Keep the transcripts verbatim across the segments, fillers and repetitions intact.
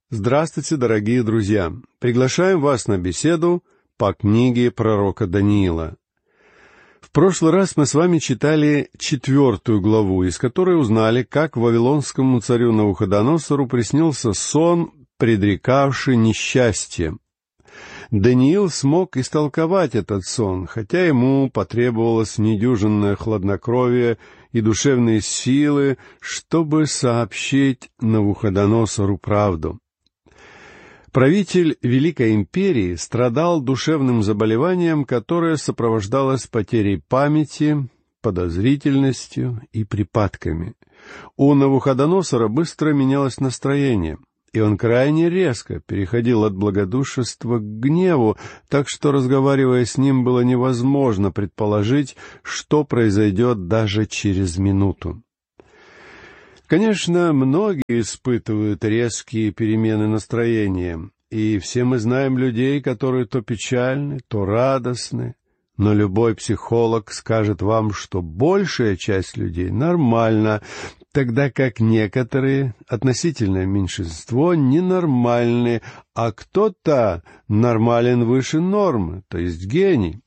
Здравствуйте, дорогие друзья! Приглашаем вас на беседу по книге пророка Даниила. В прошлый раз мы с вами читали четвертую главу, из которой узнали, как вавилонскому царю Навуходоносору приснился сон, предрекавший несчастье. Даниил смог истолковать этот сон, хотя ему потребовалось недюжинное хладнокровие и душевные силы, чтобы сообщить Навуходоносору правду. Правитель Великой Империи страдал душевным заболеванием, которое сопровождалось потерей памяти, подозрительностью и припадками. У Навуходоносора быстро менялось настроение, и он крайне резко переходил от благодушества к гневу, так что, разговаривая с ним, было невозможно предположить, что произойдет даже через минуту. Конечно, многие испытывают резкие перемены настроения, и все мы знаем людей, которые то печальны, то радостны, но любой психолог скажет вам, что большая часть людей нормальна, тогда как некоторые, относительное меньшинство, ненормальны, а кто-то нормален выше нормы, то есть гений.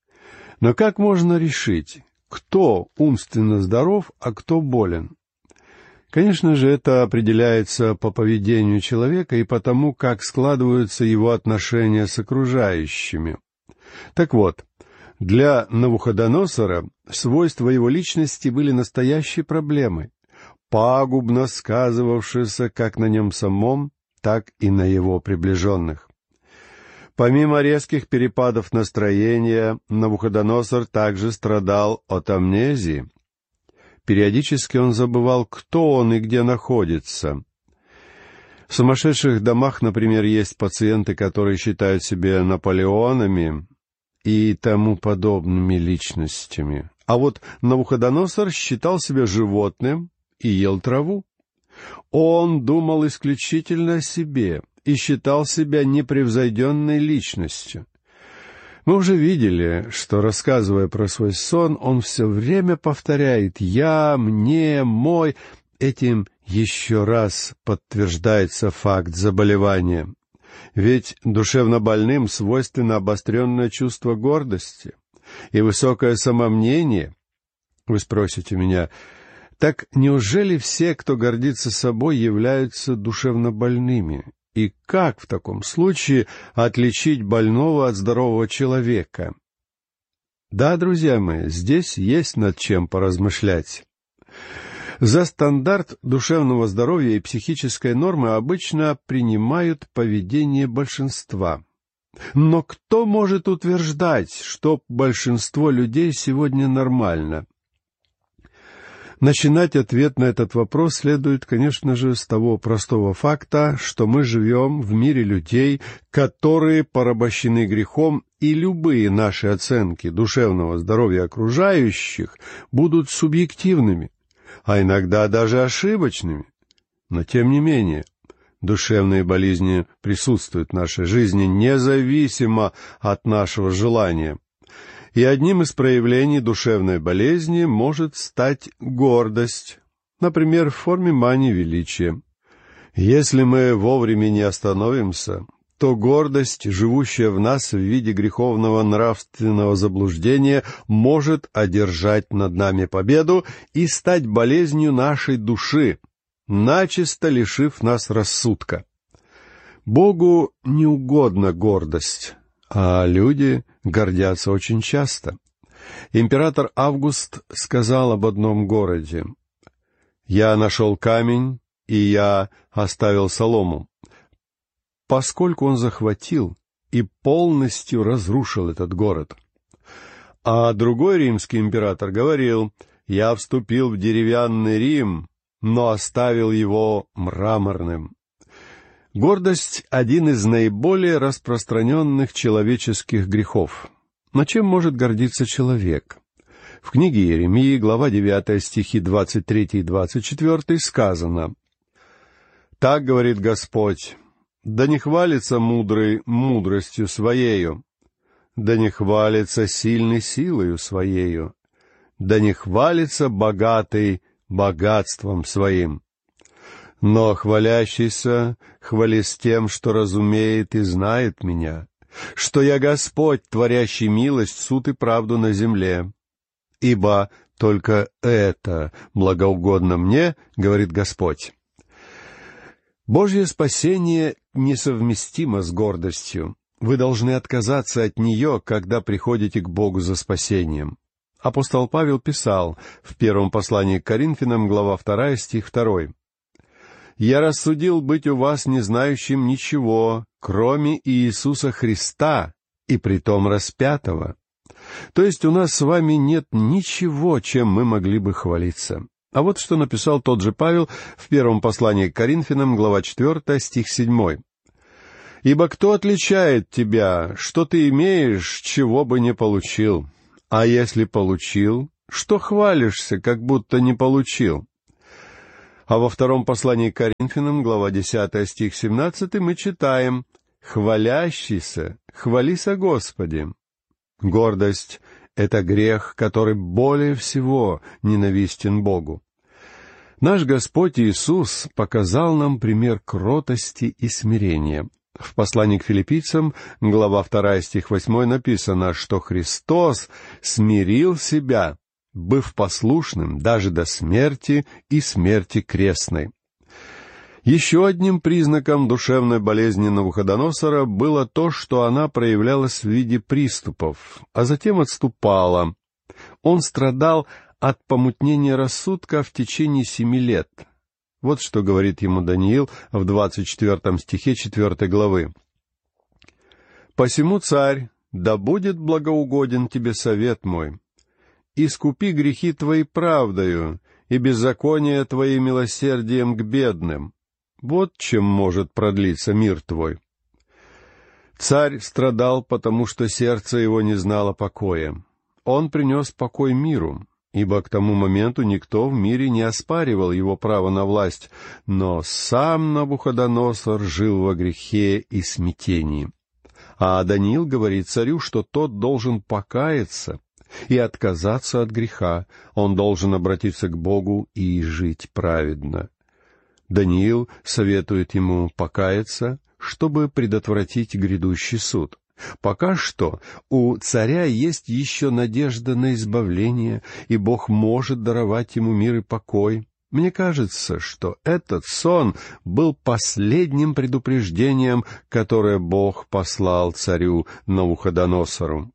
Но как можно решить, кто умственно здоров, а кто болен? Конечно же, это определяется по поведению человека и по тому, как складываются его отношения с окружающими. Так вот, для Навуходоносора свойства его личности были настоящей проблемой, пагубно сказывавшейся как на нем самом, так и на его приближенных. Помимо резких перепадов настроения, Навуходоносор также страдал от амнезии. Периодически он забывал, кто он и где находится. В сумасшедших домах, например, есть пациенты, которые считают себя Наполеонами и тому подобными личностями. А вот Навуходоносор считал себя животным и ел траву. Он думал исключительно о себе и считал себя непревзойденной личностью. Мы уже видели, что, рассказывая про свой сон, он все время повторяет «я», «мне», «мой». Этим еще раз подтверждается факт заболевания. Ведь душевнобольным свойственно обостренное чувство гордости и высокое самомнение. Вы спросите меня, так неужели все, кто гордится собой, являются душевнобольными? И как в таком случае отличить больного от здорового человека? Да, друзья мои, здесь есть над чем поразмышлять. За стандарт душевного здоровья и психической нормы обычно принимают поведение большинства. Но кто может утверждать, что большинство людей сегодня нормально? Начинать ответ на этот вопрос следует, конечно же, с того простого факта, что мы живем в мире людей, которые порабощены грехом, и любые наши оценки душевного здоровья окружающих будут субъективными, а иногда даже ошибочными. Но, тем не менее, душевные болезни присутствуют в нашей жизни независимо от нашего желания. И одним из проявлений душевной болезни может стать гордость, например, в форме мании величия. Если мы вовремя не остановимся, то гордость, живущая в нас в виде греховного нравственного заблуждения, может одержать над нами победу и стать болезнью нашей души, начисто лишив нас рассудка. Богу не угодна гордость, а люди гордятся очень часто. Император Август сказал об одном городе: «Я нашел камень, и я оставил солому», поскольку он захватил и полностью разрушил этот город. А другой римский император говорил: «Я вступил в деревянный Рим, но оставил его мраморным». Гордость — один из наиболее распространенных человеческих грехов. Но чем может гордиться человек? В книге Иеремии, глава девятая, стихи двадцать третий и двадцать четвертый сказано: «Так говорит Господь, да не хвалится мудрый мудростью своею, да не хвалится сильный силою своею, да не хвалится богатый богатством своим. Но хвалящийся хвались тем, что разумеет и знает меня, что я Господь, творящий милость, суд и правду на земле. Ибо только это благоугодно мне, говорит Господь. Божье спасение несовместимо с гордостью. Вы должны отказаться от нее, когда приходите к Богу за спасением. Апостол Павел писал в первом послании к Коринфянам, глава вторая, стих второй. «Я рассудил быть у вас не знающим ничего, кроме Иисуса Христа, и притом распятого». То есть у нас с вами нет ничего, чем мы могли бы хвалиться. А вот что написал тот же Павел в первом послании к Коринфянам, глава четвертая, стих седьмой. «Ибо кто отличает тебя, что ты имеешь, чего бы не получил? А если получил, что хвалишься, как будто не получил?» А во втором послании к Коринфянам, глава десятая, стих семнадцатый, мы читаем: «Хвалящийся, хвались о Господе». Гордость — это грех, который более всего ненавистен Богу. Наш Господь Иисус показал нам пример кротости и смирения. В послании к Филиппийцам, глава вторая, стих восьмой, написано, что Христос смирил себя, быв послушным даже до смерти и смерти крестной. Еще одним признаком душевной болезни Навуходоносора было то, что она проявлялась в виде приступов, а затем отступала. Он страдал от помутнения рассудка в течение семи лет. Вот что говорит ему Даниил в двадцать четвертом стихе четвертой главы. «Посему, царь, да будет благоугоден тебе совет мой. Искупи грехи твои правдою, и беззаконие твои милосердием к бедным. Вот чем может продлиться мир твой». Царь страдал, потому что сердце его не знало покоя. Он принес покой миру, ибо к тому моменту никто в мире не оспаривал его право на власть, но сам Навуходоносор жил во грехе и смятении. А Даниил говорит царю, что тот должен покаяться и отказаться от греха, он должен обратиться к Богу и жить праведно. Даниил советует ему покаяться, чтобы предотвратить грядущий суд. Пока что у царя есть еще надежда на избавление, и Бог может даровать ему мир и покой. Мне кажется, что этот сон был последним предупреждением, которое Бог послал царю Навуходоносору.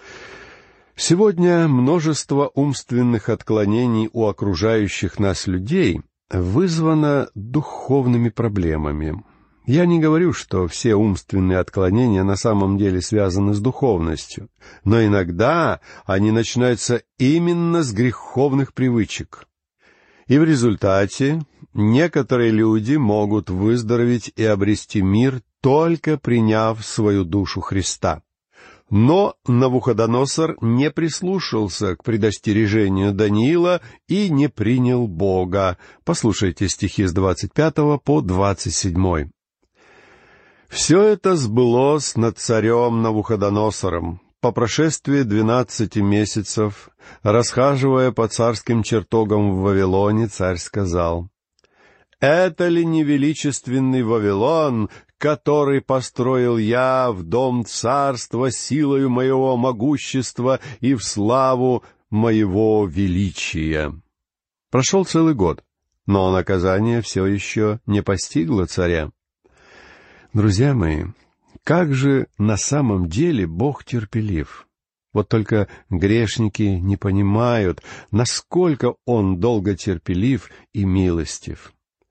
Сегодня множество умственных отклонений у окружающих нас людей вызвано духовными проблемами. Я не говорю, что все умственные отклонения на самом деле связаны с духовностью, но иногда они начинаются именно с греховных привычек. И в результате некоторые люди могут выздороветь и обрести мир, только приняв свою душу Христа. Но Навуходоносор не прислушался к предостережению Даниила и не принял Бога. Послушайте стихи с двадцать пятого по двадцать седьмой. «Все это сбылось над царем Навуходоносором. По прошествии двенадцати месяцев, расхаживая по царским чертогам в Вавилоне, царь сказал: «Это ли не величественный Вавилон, который построил я в дом царства силою моего могущества и в славу моего величия?» Прошел целый год, но наказание все еще не постигло царя. Друзья мои, как же на самом деле Бог терпелив? Вот только грешники не понимают, насколько Он долго терпелив и милостив.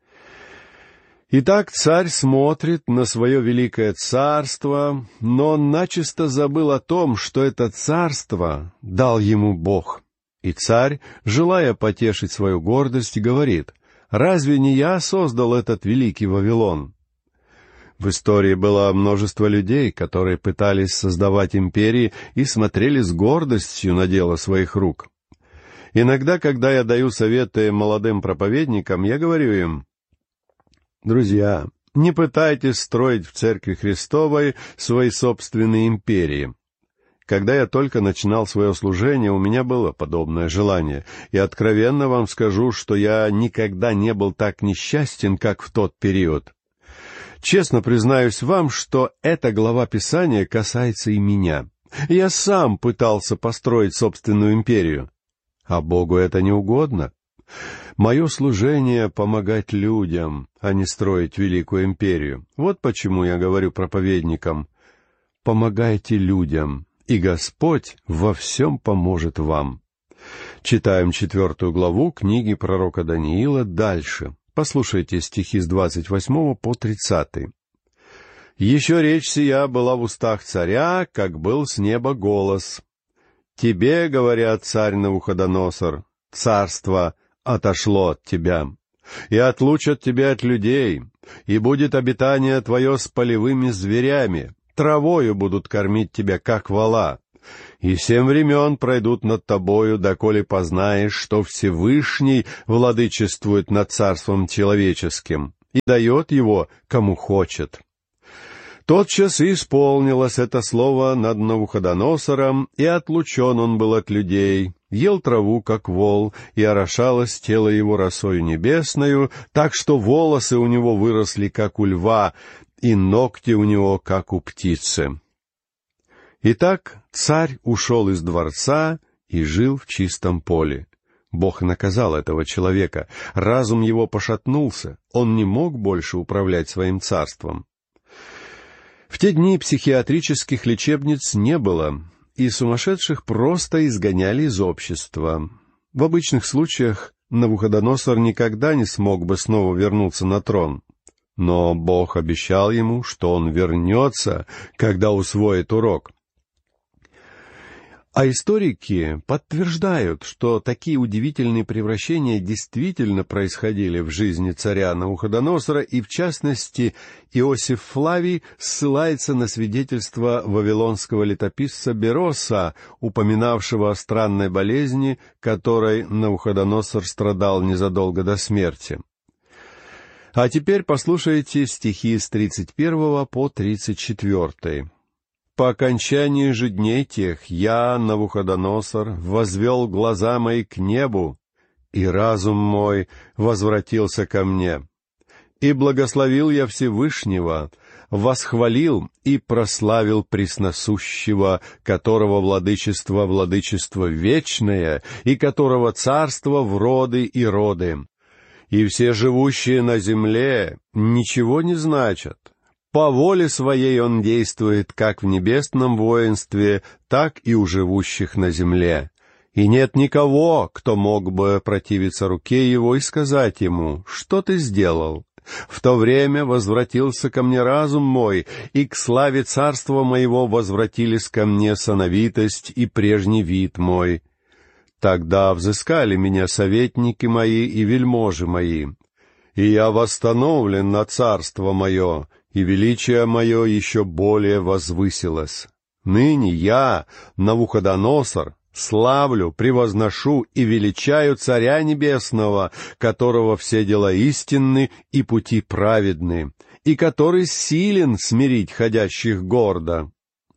Итак, царь смотрит на свое великое царство, но он начисто забыл о том, что это царство дал ему Бог. И царь, желая потешить свою гордость, говорит: «Разве не я создал этот великий Вавилон?» В истории было множество людей, которые пытались создавать империи и смотрели с гордостью на дело своих рук. Иногда, когда я даю советы молодым проповедникам, я говорю им: «Друзья, не пытайтесь строить в Церкви Христовой свои собственные империи. Когда я только начинал свое служение, у меня было подобное желание, и откровенно вам скажу, что я никогда не был так несчастен, как в тот период. Честно признаюсь вам, что эта глава Писания касается и меня. Я сам пытался построить собственную империю, а Богу это не угодно. Мое служение — помогать людям, а не строить великую империю. Вот почему я говорю проповедникам: помогайте людям, и Господь во всем поможет вам. Читаем четвертую главу книги пророка Даниила дальше. Послушайте стихи с двадцать восьмого по тридцатый. «Еще речь сия была в устах царя, как был с неба голос. Тебе, говорят, царь Навуходоносор, царство отошло от тебя, и отлучат тебя от людей, и будет обитание твое с полевыми зверями, травою будут кормить тебя, как вола. И семь времен пройдут над тобою, доколе познаешь, что Всевышний владычествует над царством человеческим и дает его, кому хочет». Тотчас и исполнилось это слово над Навуходоносором, и отлучен он был от людей, ел траву, как вол, и орошалось тело его росою небесною, так что волосы у него выросли, как у льва, и ногти у него, как у птицы. Итак, царь ушел из дворца и жил в чистом поле. Бог наказал этого человека, разум его пошатнулся, он не мог больше управлять своим царством. В те дни психиатрических лечебниц не было, и сумасшедших просто изгоняли из общества. В обычных случаях Навуходоносор никогда не смог бы снова вернуться на трон. Но Бог обещал ему, что он вернется, когда усвоит урок. А историки подтверждают, что такие удивительные превращения действительно происходили в жизни царя Навуходоносора, и, в частности, Иосиф Флавий ссылается на свидетельство вавилонского летописца Бероса, упоминавшего о странной болезни, которой Навуходоносор страдал незадолго до смерти. А теперь послушайте стихи с тридцать первого по тридцать четвертый. «По окончании же дней тех я, Навуходоносор, возвел глаза мои к небу, и разум мой возвратился ко мне. И благословил я Всевышнего, восхвалил и прославил Пресносущего, которого владычество — владычество вечное, и которого царство в роды и роды. И все живущие на земле ничего не значат. По воле своей он действует как в небесном воинстве, так и у живущих на земле. И нет никого, кто мог бы противиться руке его и сказать ему: «Что ты сделал?» В то время возвратился ко мне разум мой, и к славе царства моего возвратились ко мне сановитость и прежний вид мой. Тогда взыскали меня советники мои и вельможи мои, и я восстановлен на царство мое, и величие мое еще более возвысилось. Ныне я, Навуходоносор, славлю, превозношу и величаю Царя Небесного, которого все дела истинны и пути праведны, и который силен смирить ходящих гордо».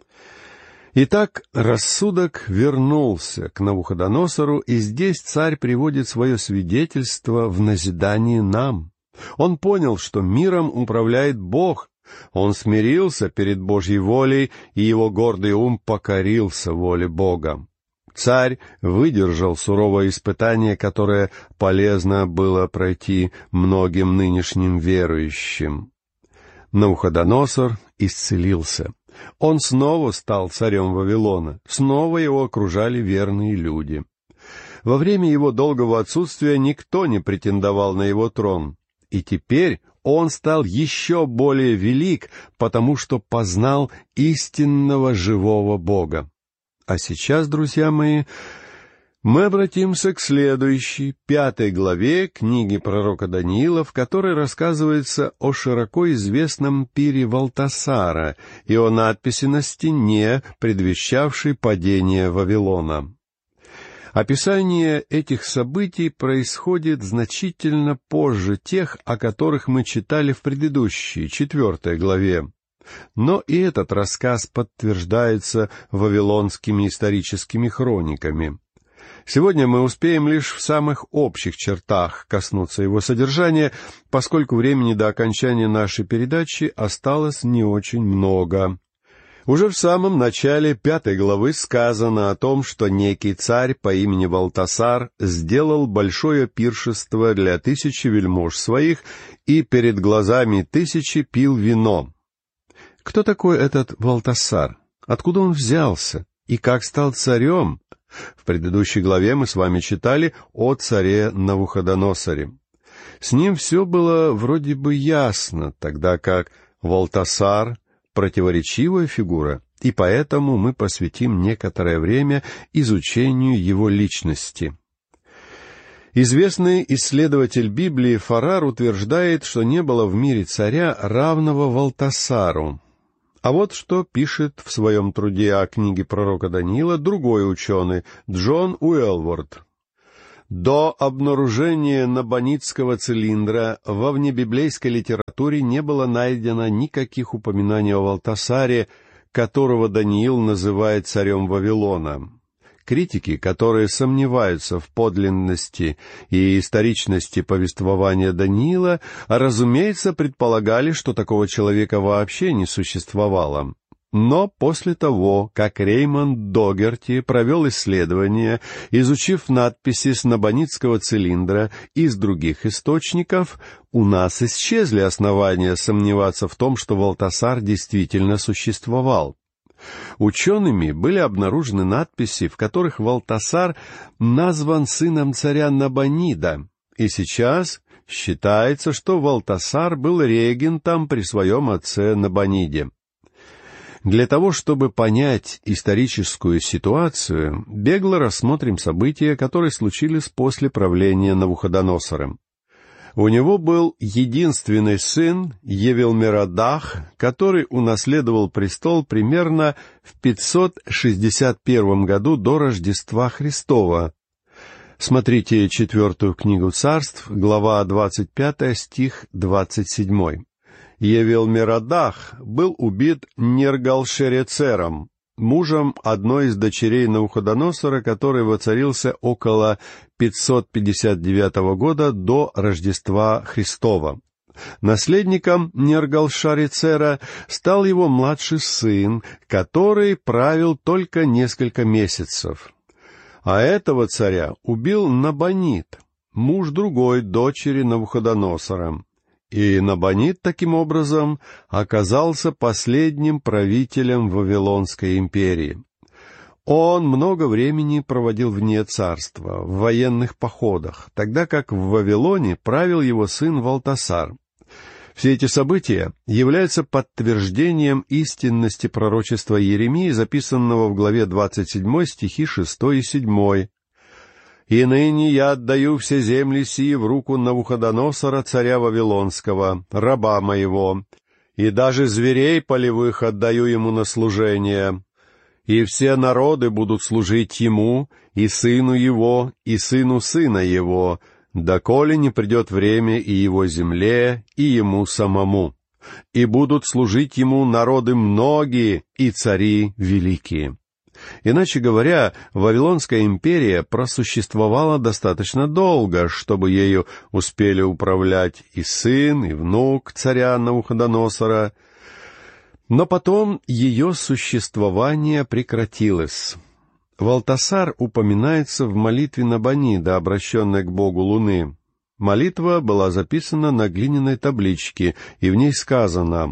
Итак, рассудок вернулся к Навуходоносору, и здесь царь приводит свое свидетельство в назидании нам. Он понял, что миром управляет Бог. Он смирился перед Божьей волей, и его гордый ум покорился воле Бога. Царь выдержал суровое испытание, которое полезно было пройти многим нынешним верующим. Навуходоносор исцелился. Он снова стал царем Вавилона, снова его окружали верные люди. Во время его долгого отсутствия никто не претендовал на его трон, и теперь он стал еще более велик, потому что познал истинного живого Бога. А сейчас, друзья мои, мы обратимся к следующей, пятой главе книги пророка Даниила, в которой рассказывается о широко известном пире Валтасара и о надписи на стене, предвещавшей падение Вавилона. Описание этих событий происходит значительно позже тех, о которых мы читали в предыдущей, четвертой главе. Но и этот рассказ подтверждается вавилонскими историческими хрониками. Сегодня мы успеем лишь в самых общих чертах коснуться его содержания, поскольку времени до окончания нашей передачи осталось не очень много. Уже в самом начале пятой главы сказано о том, что некий царь по имени Валтасар сделал большое пиршество для тысячи вельмож своих и перед глазами тысячи пил вино. Кто такой этот Валтасар? Откуда он взялся? И как стал царем? В предыдущей главе мы с вами читали о царе Навуходоносоре. С ним все было вроде бы ясно, тогда как Валтасар — противоречивая фигура, и поэтому мы посвятим некоторое время изучению его личности. Известный исследователь Библии Фаррар утверждает, что не было в мире царя, равного Валтасару. А вот что пишет в своем труде о книге пророка Даниила другой ученый, Джон Уэлворд. До обнаружения набонидского цилиндра во внебиблейской литературе не было найдено никаких упоминаний о Валтасаре, которого Даниил называет царем Вавилона. Критики, которые сомневаются в подлинности и историчности повествования Даниила, разумеется, предполагали, что такого человека вообще не существовало. Но после того, как Реймонд Догерти провел исследование, изучив надписи с набонидского цилиндра из других источников, у нас исчезли основания сомневаться в том, что Валтасар действительно существовал. Учеными были обнаружены надписи, в которых Валтасар назван сыном царя Набонида, и сейчас считается, что Валтасар был регентом при своем отце Набониде. Для того, чтобы понять историческую ситуацию, бегло рассмотрим события, которые случились после правления Навуходоносора. У него был единственный сын Евелмеrodach, который унаследовал престол примерно в пятьсот шестьдесят первом году до Рождества Христова. Смотрите четвертую книгу Царств, глава двадцать пятая, стих двадцать седьмой. Евелмеrodach был убит Нергалшерецером, мужем одной из дочерей Навуходоносора, который воцарился около пятьсот пятьдесят девятого года до Рождества Христова. Наследником Нергалшарецера стал его младший сын, который правил только несколько месяцев. А этого царя убил Набонид, муж другой дочери Навуходоносора. И Набонид, таким образом, оказался последним правителем Вавилонской империи. Он много времени проводил вне царства, в военных походах, тогда как в Вавилоне правил его сын Валтасар. Все эти события являются подтверждением истинности пророчества Иеремии, записанного в главе двадцать седьмой, стихи шестой и седьмой. «И ныне я отдаю все земли сии в руку Навуходоносора, царя Вавилонского, раба моего, и даже зверей полевых отдаю ему на служение. И все народы будут служить ему, и сыну его, и сыну сына его, доколе не придет время и его земле, и ему самому. И будут служить ему народы многие и цари великие». Иначе говоря, Вавилонская империя просуществовала достаточно долго, чтобы ею успели управлять и сын, и внук царя Навуходоносора. Но потом ее существование прекратилось. Валтасар упоминается в молитве Набонида, обращенной к богу Луны. Молитва была записана на глиняной табличке, и в ней сказано: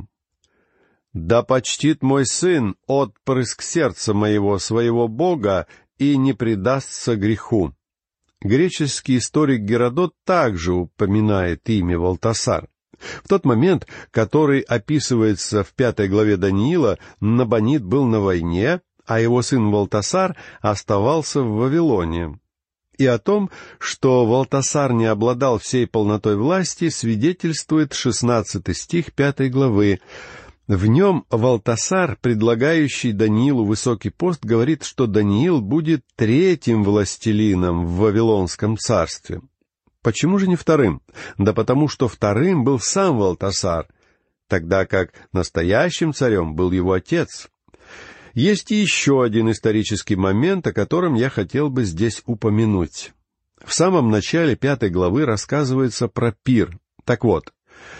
«Да почтит мой сын отпрыск сердца моего своего Бога и не предастся греху». Греческий историк Геродот также упоминает имя Валтасар. В тот момент, который описывается в пятой главе Даниила, Набонид был на войне, а его сын Валтасар оставался в Вавилоне. И о том, что Валтасар не обладал всей полнотой власти, свидетельствует шестнадцатый стих пятой главы. В нем Валтасар, предлагающий Даниилу высокий пост, говорит, что Даниил будет третьим властелином в Вавилонском царстве. Почему же не вторым? Да потому что вторым был сам Валтасар. тогда как настоящим царем был его отец. Есть еще один исторический момент, о котором я хотел бы здесь упомянуть. В самом начале пятой главы рассказывается про пир. Так вот,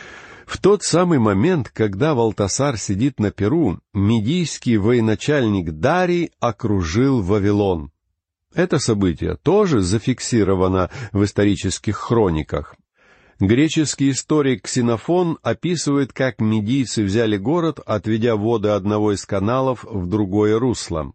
в тот самый момент, когда Валтасар сидит на пиру, медийский военачальник Дарий окружил Вавилон. Это событие тоже зафиксировано в исторических хрониках. Греческий историк Ксенофон описывает, как медийцы взяли город, отведя воды одного из каналов в другое русло.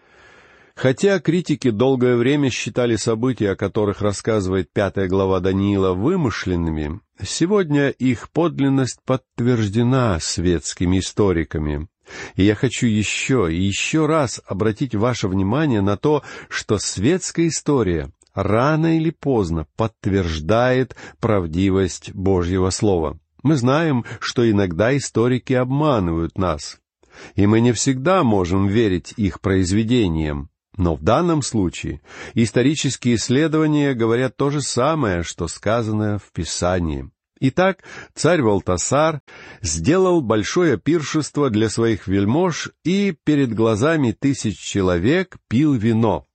Хотя критики долгое время считали события, о которых рассказывает пятая глава Даниила, вымышленными, сегодня их подлинность подтверждена светскими историками. И я хочу еще и еще раз обратить ваше внимание на то, что светская история рано или поздно подтверждает правдивость Божьего Слова. Мы знаем, что иногда историки обманывают нас, и мы не всегда можем верить их произведениям. Но в данном случае исторические исследования говорят то же самое, что сказано в Писании. Итак, царь Валтасар сделал большое пиршество для своих вельмож и перед глазами тысяч человек пил вино.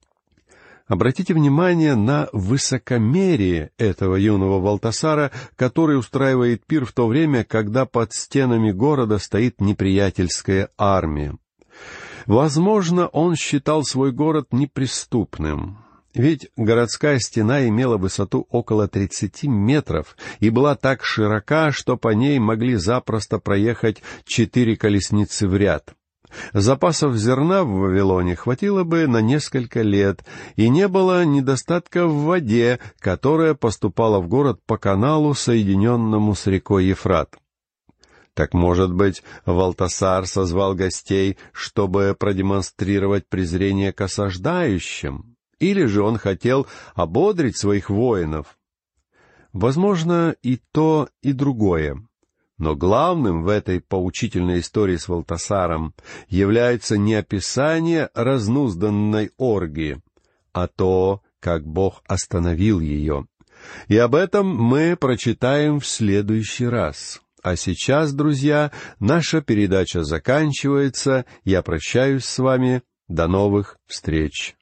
Обратите внимание на высокомерие этого юного Валтасара, который устраивает пир в то время, когда под стенами города стоит неприятельская армия. Возможно, он считал свой город неприступным, ведь городская стена имела высоту около тридцати метров и была так широка, что по ней могли запросто проехать четыре колесницы в ряд. Запасов зерна в Вавилоне хватило бы на несколько лет, и не было недостатка в воде, которая поступала в город по каналу, соединенному с рекой Ефрат. Так, может быть, Валтасар созвал гостей, чтобы продемонстрировать презрение к осаждающим? Или же он хотел ободрить своих воинов? Возможно, и то, и другое. Но главным в этой поучительной истории с Валтасаром является не описание разнузданной оргии, а то, как Бог остановил ее. И об этом мы прочитаем в следующий раз. А сейчас, друзья, наша передача заканчивается. Я прощаюсь с вами. До новых встреч.